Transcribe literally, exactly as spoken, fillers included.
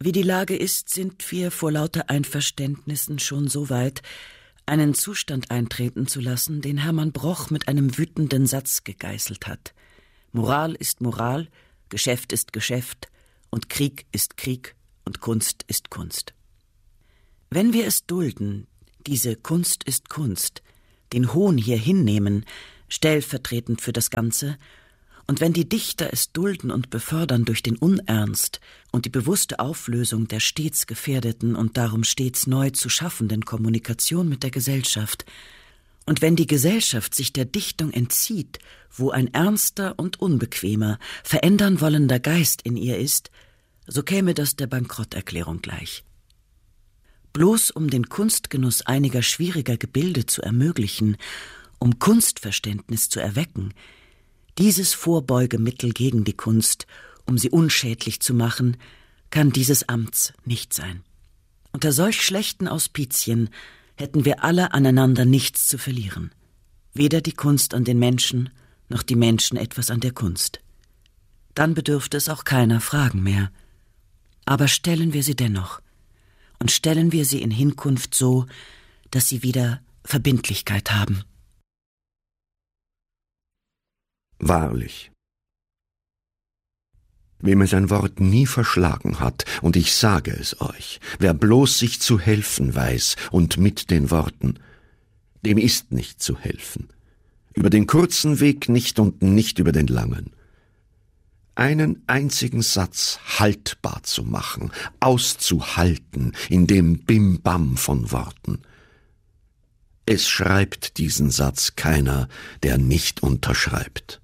Wie die Lage ist, sind wir vor lauter Einverständnissen schon so weit, einen Zustand eintreten zu lassen, den Hermann Broch mit einem wütenden Satz gegeißelt hat. Moral ist Moral, Geschäft ist Geschäft und Krieg ist Krieg und Kunst ist Kunst. Wenn wir es dulden, diese Kunst ist Kunst, den Hohn hier hinnehmen, stellvertretend für das Ganze, und wenn die Dichter es dulden und befördern durch den Unernst und die bewusste Auflösung der stets gefährdeten und darum stets neu zu schaffenden Kommunikation mit der Gesellschaft, und wenn die Gesellschaft sich der Dichtung entzieht, wo ein ernster und unbequemer, verändern wollender Geist in ihr ist, so käme das der Bankrotterklärung gleich. Bloß um den Kunstgenuss einiger schwieriger Gebilde zu ermöglichen, um Kunstverständnis zu erwecken, dieses Vorbeugemittel gegen die Kunst, um sie unschädlich zu machen, kann dieses Amts nicht sein. Unter solch schlechten Auspizien hätten wir alle aneinander nichts zu verlieren. Weder die Kunst an den Menschen, noch die Menschen etwas an der Kunst. Dann bedürfte es auch keiner Fragen mehr. Aber stellen wir sie dennoch. Und stellen wir sie in Hinkunft so, dass sie wieder Verbindlichkeit haben. Wahrlich, wem es ein Wort nie verschlagen hat, und ich sage es euch, wer bloß sich zu helfen weiß und mit den Worten, dem ist nicht zu helfen, über den kurzen Weg nicht und nicht über den langen. Einen einzigen Satz haltbar zu machen, auszuhalten in dem Bim-Bam von Worten. Es schreibt diesen Satz keiner, der nicht unterschreibt.